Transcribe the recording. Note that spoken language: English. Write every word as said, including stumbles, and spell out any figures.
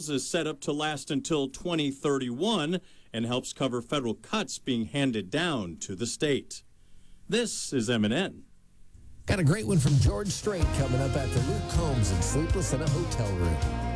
bills is set up to last until twenty thirty-one and helps cover federal cuts being handed down to the state. This is M and N. Got a great one from George Strait coming up after Luke Combs and Sleepless in a Hotel Room.